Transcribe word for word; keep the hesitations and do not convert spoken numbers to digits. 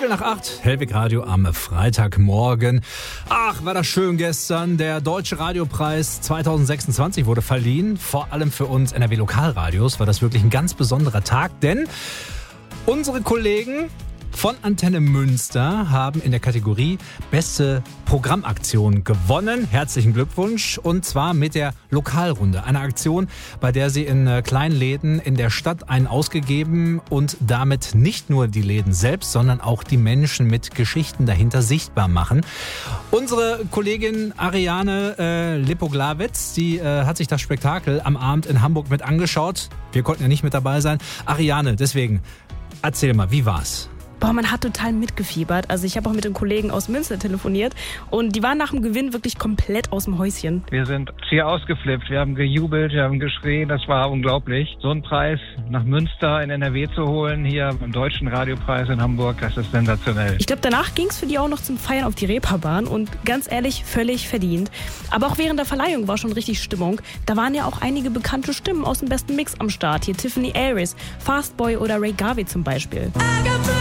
Viertel nach acht, Hellwig Radio am Freitagmorgen. Ach, war das schön gestern. Der Deutsche Radiopreis zwanzig sechsundzwanzig wurde verliehen. Vor allem für uns N R W Lokalradios war das wirklich ein ganz besonderer Tag, denn unsere Kollegen von Antenne Münster haben in der Kategorie Beste Programmaktion gewonnen. Herzlichen Glückwunsch. Und zwar mit der Lokalrunde. Eine Aktion, bei der sie in kleinen Läden in der Stadt einen ausgegeben und damit nicht nur die Läden selbst, sondern auch die Menschen mit Geschichten dahinter sichtbar machen. Unsere Kollegin Ariane äh, Lipoglawitz, die äh, hat sich das Spektakel am Abend in Hamburg mit angeschaut. Wir konnten ja nicht mit dabei sein. Ariane, deswegen, erzähl mal, wie war's? Boah, man hat total mitgefiebert. Also ich habe auch mit den Kollegen aus Münster telefoniert und die waren nach dem Gewinn wirklich komplett aus dem Häuschen. Wir sind hier ausgeflippt, wir haben gejubelt, wir haben geschrien, das war unglaublich. So einen Preis nach Münster in N R W zu holen, hier beim Deutschen Radiopreis in Hamburg, das ist sensationell. Ich glaube, danach ging es für die auch noch zum Feiern auf die Reeperbahn und ganz ehrlich, völlig verdient. Aber auch während der Verleihung war schon richtig Stimmung. Da waren ja auch einige bekannte Stimmen aus dem besten Mix am Start. Hier Tiffany Aries, Fastboy oder Ray Garvey zum Beispiel.